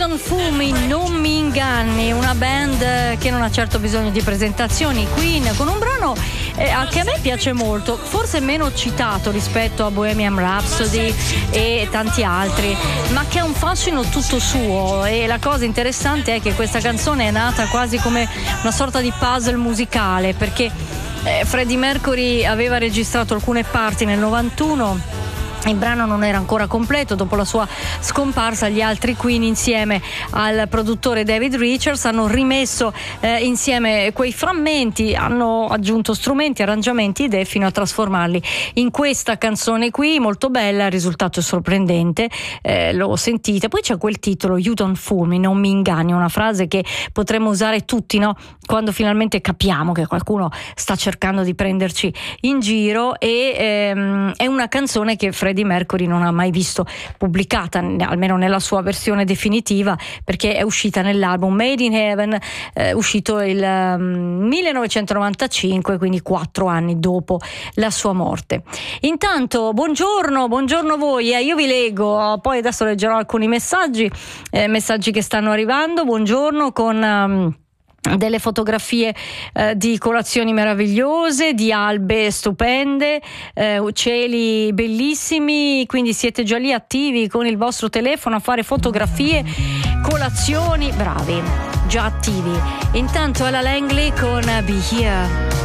Don't Fool Me, non mi inganni, una band che non ha certo bisogno di presentazioni, Queen, con un brano che a me piace molto, forse meno citato rispetto a Bohemian Rhapsody e tanti altri, ma che ha un fascino tutto suo. E la cosa interessante è che questa canzone è nata quasi come una sorta di puzzle musicale, perché Freddie Mercury aveva registrato alcune parti nel 91. Il brano non era ancora completo. Dopo la sua scomparsa, gli altri Queen, insieme al produttore David Richards, hanno rimesso insieme quei frammenti, hanno aggiunto strumenti, arrangiamenti, idee, fino a trasformarli in questa canzone qui, molto bella. Il risultato è sorprendente, lo sentite. Poi c'è quel titolo, You Don't Fool Me, non mi inganni, una frase che potremmo usare tutti, no? Quando finalmente capiamo che qualcuno sta cercando di prenderci in giro. E è una canzone che Freddie Mercury non ha mai visto pubblicata, almeno nella sua versione definitiva, perché è uscita nell'album Made in Heaven, uscito il 1995, quindi 4 anni dopo la sua morte. Intanto buongiorno a voi, io vi leggo, poi adesso leggerò alcuni messaggi che stanno arrivando. Buongiorno, con delle fotografie di colazioni meravigliose, di albe stupende, cieli bellissimi, quindi siete già lì attivi con il vostro telefono a fare fotografie, colazioni, bravi, già attivi. Intanto Ella Langley con Be Here.